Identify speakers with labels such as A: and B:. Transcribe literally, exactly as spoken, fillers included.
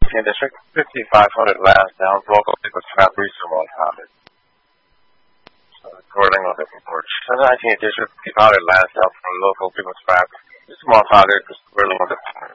A: eighteenth District, fifty-five hundred Lansdowne, local People's Trap Reasonable Target. Recording of the report. nineteenth District, fifty-five hundred Lansdowne, local People's Trap Reasonable Target, recording of the